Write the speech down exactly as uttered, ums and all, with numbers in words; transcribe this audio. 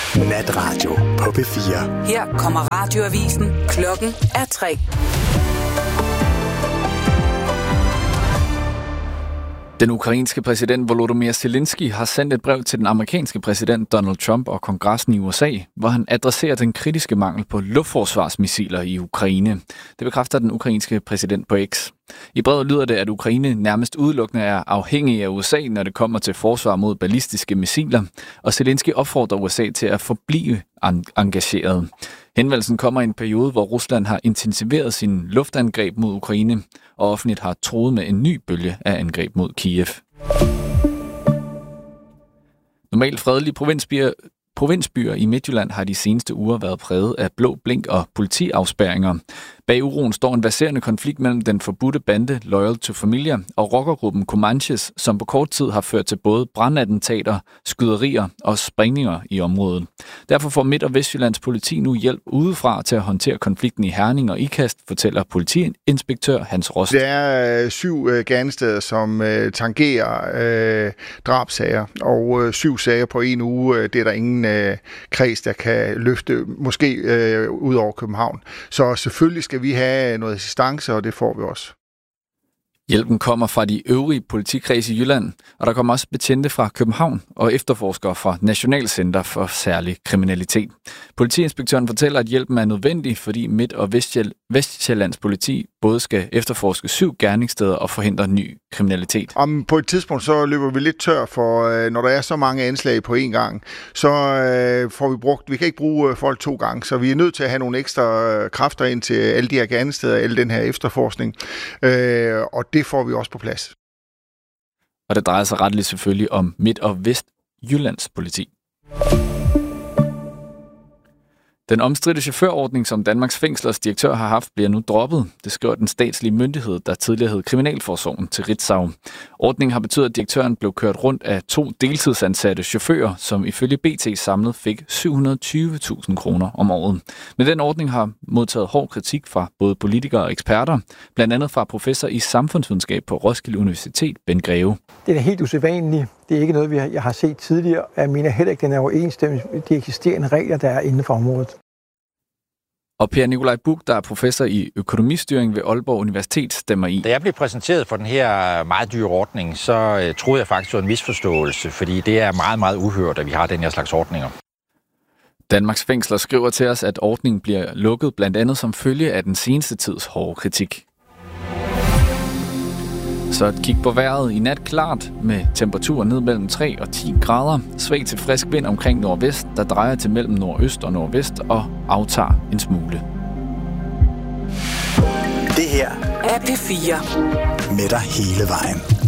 Natradio på P fire. Her kommer radioavisen. Klokken er tre. Den ukrainske præsident Volodymyr Zelensky har sendt et brev til den amerikanske præsident Donald Trump og kongressen i U S A, hvor han adresserer den kritiske mangel på luftforsvarsmissiler i Ukraine. Det bekræfter den ukrainske præsident på X. I brevet lyder det, at Ukraine nærmest udelukkende er afhængig af U S A, når det kommer til forsvar mod ballistiske missiler, og Zelensky opfordrer U S A til at forblive engageret. Henvendelsen kommer i en periode, hvor Rusland har intensiveret sin luftangreb mod Ukraine, og offentligt har truet med en ny bølge af angreb mod Kiev. Normalt fredelige provinsbyer, provinsbyer i Midtjylland har de seneste uger været præget af blå blink og politiafspærringer. Bag uroen står en verserende konflikt mellem den forbudte bande Loyal to Familia og rockergruppen Comanches, som på kort tid har ført til både brandattentater, skyderier og sprængninger i området. Derfor får Midt- og Vestjyllands politi nu hjælp udefra til at håndtere konflikten i Herning og Ikast, fortæller politiinspektør Hans Rost. Det er øh, syv øh, gerningssteder, som øh, tangerer øh, drabsager, og øh, syv sager på en uge. Øh, det er der ingen øh, kreds, der kan løfte, måske øh, ud over København. Så selvfølgelig skal vi have noget assistance, og det får vi også. Hjælpen kommer fra de øvrige politikredse i Jylland, og der kommer også betjente fra København og efterforskere fra Nationalcenter for Særlig Kriminalitet. Politiinspektøren fortæller, at hjælpen er nødvendig, fordi Midt- og Vestjylland, Vestjyllands politi både skal efterforske syv gerningssteder og forhindre ny kriminalitet. Om på et tidspunkt så løber vi lidt tør, for øh, når der er så mange anslag på én gang, så øh, får vi brugt, vi kan ikke bruge øh, folk to gange, så vi er nødt til at have nogle ekstra øh, kræfter ind til alle de her gerningssteder, alle den her efterforskning, øh, og det får vi også på plads. Og det drejer sig retteligt selvfølgelig om Midt- og Vestjyllands politi. Den omstridte chaufførordning, som Danmarks Fængslers direktør har haft, bliver nu droppet. Det skriver den statslige myndighed, der tidligere hed Kriminalforsorgen, til Ritzau. Ordningen har betydet, at direktøren blev kørt rundt af to deltidsansatte chauffører, som ifølge B T samlet fik syv hundrede og tyve tusind kroner om året. Men den ordning har modtaget hård kritik fra både politikere og eksperter, blandt andet fra professor i samfundsvidenskab på Roskilde Universitet, Ben Greve. Det er helt usædvanligt. Det er ikke noget, jeg har set tidligere. Jeg mener heller ikke, den er overensstemmelse med de eksisterende regler, der er inden for området. Og Per Nikolaj Buch, der er professor i økonomistyring ved Aalborg Universitet, stemmer i. Da jeg blev præsenteret for den her meget dyre ordning, så uh, troede jeg faktisk, det var en misforståelse, fordi det er meget, meget uhørt, at vi har den her slags ordninger. Danmarks Fængsler skriver til os, at ordningen bliver lukket blandt andet som følge af den seneste tids hårde kritik. Så et kig på vejret. I nat klart med temperaturer ned mellem tre og ti grader. Svag til frisk vind omkring nordvest, der drejer til mellem nordøst og nordvest og aftager en smule. Det her er P fire. Med dig hele vejen.